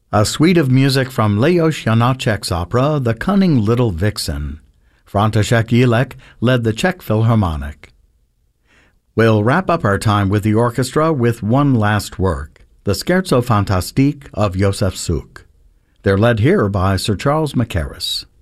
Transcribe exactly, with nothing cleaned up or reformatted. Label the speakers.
Speaker 1: A suite of music from Leos Janáček's opera The Cunning Little Vixen. František Jílek led the Czech Philharmonic. We'll wrap up our time with the orchestra with one last work, the Scherzo Fantastique of Josef Suk. They're led here by Sir Charles Mackerras.